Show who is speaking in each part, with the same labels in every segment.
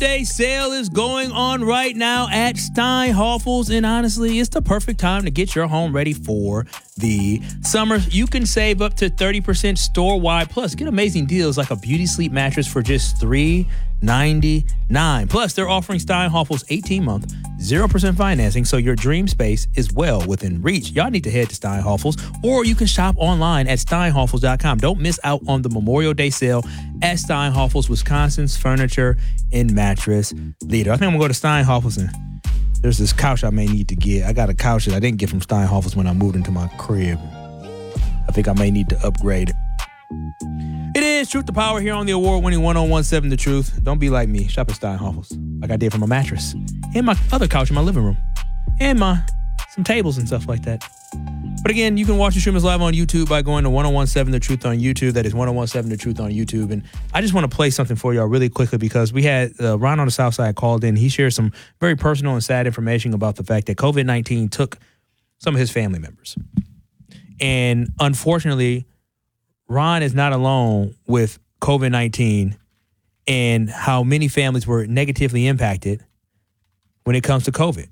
Speaker 1: birthday sale is going on right now at Steinhafels, and honestly, it's the perfect time to get your home ready for the summer. You can save up to 30% store-wide, plus get amazing deals like a Beauty Sleep mattress for just $399. Plus, they're offering Steinhafels 18-month, 0% financing, so your dream space is well within reach. Y'all need to head to Steinhafels, or you can shop online at steinhafels.com. Don't miss out on the Memorial Day sale at Steinhafels, Wisconsin's furniture and mattress leader. I think I'm going to go to Steinhafels, and there's this couch I may need to get. I got a couch that I didn't get from Steinhafels when I moved into my crib. I think I may need to upgrade it. It is Truth to Power here on the award-winning 1017 The Truth. Don't be like me. Shop at Steinhafels like I did for my mattress and my other couch in my living room and some tables and stuff like that. But again, you can watch the stream live on YouTube by going to 1017 The Truth on YouTube. That is 1017 The Truth on YouTube. And I just want to play something for y'all really quickly because we had Ron on the South Side called in. He shared some very personal and sad information about the fact that COVID-19 took some of his family members. And unfortunately, Ron is not alone with COVID-19 and how many families were negatively impacted when it comes to COVID.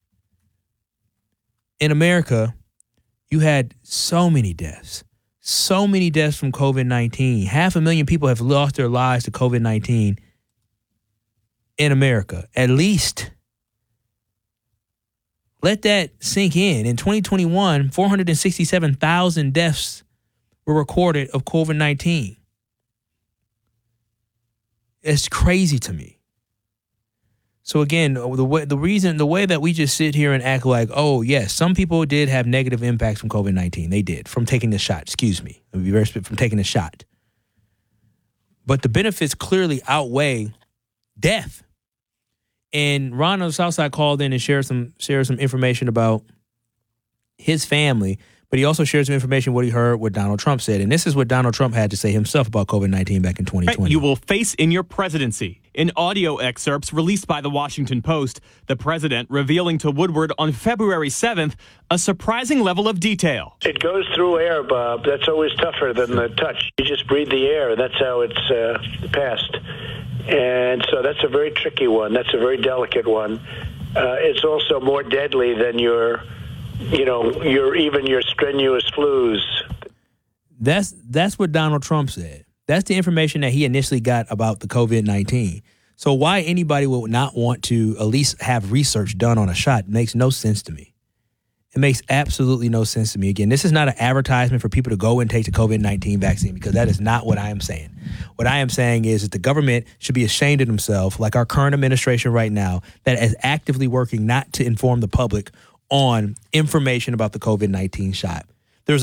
Speaker 1: In America, you had so many deaths from COVID-19. 500,000 people have lost their lives to COVID-19 in America, at least. Let that sink in. In 2021, 467,000 deaths were recorded of COVID-19. It's crazy to me. So again, the way that we just sit here and act like, oh yes, some people did have negative impacts from COVID-19. They did from taking the shot. Excuse me, I'll be very specific, from taking the shot. But the benefits clearly outweigh death. And Ron on the Southside called in and shared some information about his family. But he also shared some information what he heard what Donald Trump said. And this is what Donald Trump had to say himself about COVID-19 back in 2020.
Speaker 2: You will face in your presidency. In audio excerpts released by the Washington Post, the president revealing to Woodward on February 7th a surprising level of detail.
Speaker 3: It goes through air, Bob. That's always tougher than the touch. You just breathe the air. That's how it's passed. And so that's a very tricky one. That's a very delicate one. It's also more deadly than your strenuous flus.
Speaker 1: That's what Donald Trump said. That's the information that he initially got about the COVID-19. So why anybody would not want to at least have research done on a shot makes no sense to me. It makes absolutely no sense to me. Again, this is not an advertisement for people to go and take the COVID-19 vaccine because that is not what I am saying. What I am saying is that the government should be ashamed of themselves, like our current administration right now, that is actively working not to inform the public on information about the COVID-19 shot.